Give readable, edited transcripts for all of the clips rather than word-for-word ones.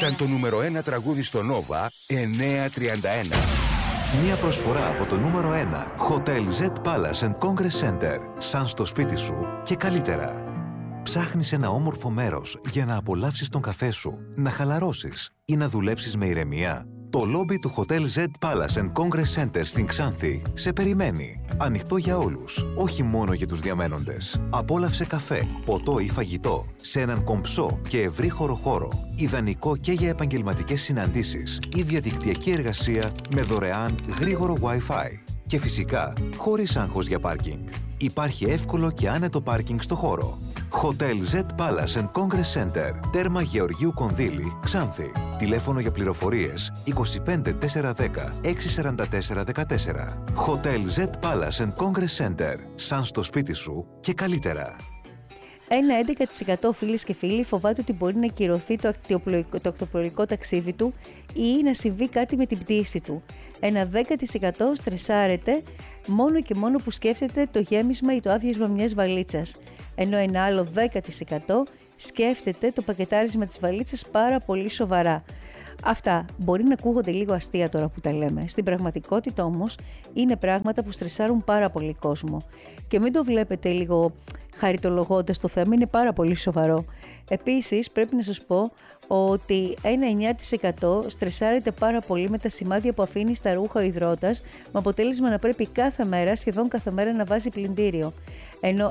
Ήταν το νούμερο 1 τραγούδι στο Nova 931. Μια προσφορά από το νούμερο 1 Hotel Z Palace and Congress Center. Σαν στο σπίτι σου και καλύτερα. Ψάχνεις ένα όμορφο μέρος για να απολαύσεις τον καφέ σου, να χαλαρώσεις ή να δουλέψεις με ηρεμία? Το λόμπι του Hotel Z Palace and Congress Center στην Ξάνθη σε περιμένει. Ανοιχτό για όλους, όχι μόνο για τους διαμένοντες. Απόλαυσε καφέ, ποτό ή φαγητό σε έναν κομψό και ευρύχωρο χώρο. Ιδανικό και για επαγγελματικές συναντήσεις ή διαδικτυακή εργασία με δωρεάν γρήγορο Wi-Fi. Και φυσικά, χωρίς άγχος για πάρκινγκ. Υπάρχει εύκολο και άνετο πάρκινγκ στο χώρο. Hotel Z Palace and Congress Center, τέρμα Γεωργίου Κονδύλη, Ξάνθη. Τηλέφωνο για πληροφορίες 25 410 644 14. Hotel Z Palace and Congress Center, σαν στο σπίτι σου και καλύτερα. Ένα 11% φίλες και φίλοι φοβάται ότι μπορεί να κυρωθεί το ακτοπλοϊκό ταξίδι του ή να συμβεί κάτι με την πτήση του. Ένα 10% στρεσάρεται μόνο και μόνο που σκέφτεται το γέμισμα ή το άδειασμα μιας βαλίτσας. Ενώ ένα άλλο 10% σκέφτεται το πακετάρισμα της βαλίτσας πάρα πολύ σοβαρά. Αυτά μπορεί να ακούγονται λίγο αστεία τώρα που τα λέμε. Στην πραγματικότητα όμως είναι πράγματα που στρεσάρουν πάρα πολύ κόσμο. Και μην το βλέπετε λίγο χαριτολογώντας το θέμα, είναι πάρα πολύ σοβαρό. Επίσης πρέπει να σας πω ότι ένα 9% στρεσάρεται πάρα πολύ με τα σημάδια που αφήνει στα ρούχα ο υδρότας, με αποτέλεσμα να πρέπει κάθε μέρα, σχεδόν κάθε μέρα, να βάζει πλυντήριο. Ενώ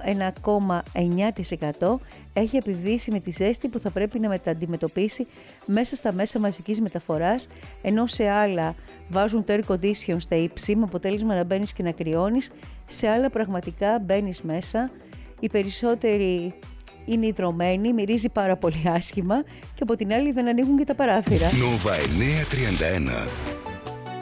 1,9% έχει επιβδίσει με τη ζέστη που θα πρέπει να αντιμετωπίσει μέσα στα μέσα μαζικής μεταφοράς, ενώ σε άλλα βάζουν το air condition στα ύψη, με αποτέλεσμα να μπαίνεις και να κρυώνεις, σε άλλα πραγματικά μπαίνεις μέσα, οι περισσότεροι είναι ιδρωμένοι, μυρίζει πάρα πολύ άσχημα και από την άλλη δεν ανοίγουν και τα παράθυρα. Nova 931.